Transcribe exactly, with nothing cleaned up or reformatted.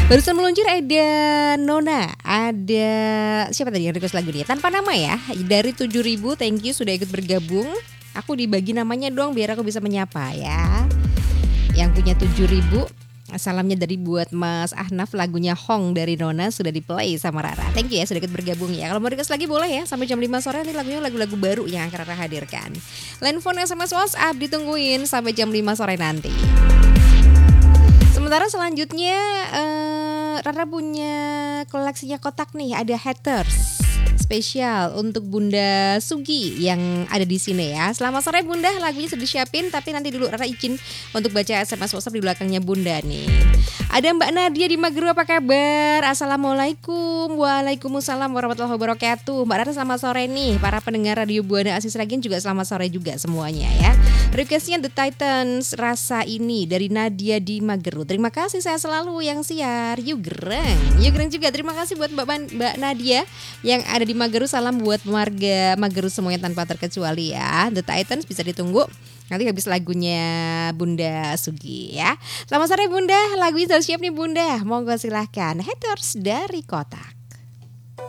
Barusan meluncur ada Nona, ada siapa tadi yang request lagu dia? Tanpa nama ya, dari tujuh ribu, thank you sudah ikut bergabung. Aku dibagi namanya dong biar aku bisa menyapa ya. Yang punya tujuh ribu, salamnya dari buat Mas Ahnaf, lagunya Hong dari Nona sudah di play sama Rara. Thank you ya sudah ikut bergabung ya. Kalau mau request lagi boleh ya, sampai jam lima sore nanti lagunya lagu-lagu baru yang akan Rara hadirkan. Line phone, S M S, WhatsApp ditungguin sampai jam lima sore nanti. Sementara selanjutnya uh, Rara punya koleksinya kotak nih, ada haters spesial untuk Bunda Sugi yang ada di sini ya. Selamat sore Bunda, lagunya sudah disiapin tapi nanti dulu Rara izin untuk baca S M S WhatsApp di belakangnya Bunda nih. Ada Mbak Nadia di Mageru, apa kabar? Assalamualaikum. Waalaikumsalam warahmatullahi wabarakatuh. Mbak Rara selamat sore nih. Para pendengar Radio Buana Asis Ragen juga selamat sore juga semuanya ya. Requestnya The Titans, Rasa Ini dari Nadia di Mageru. Terima kasih, saya selalu yang siar. Yugreng, Yugreng juga terima kasih buat Mbak, Mbak Nadia yang ada di Mageru. Salam buat warga Mageru semuanya tanpa terkecuali ya. The Titans bisa ditunggu nanti habis lagunya Bunda Sugi ya. Selamat sore Bunda, lagunya sudah siap nih Bunda. Monggo silahkan. Haters dari Kotak.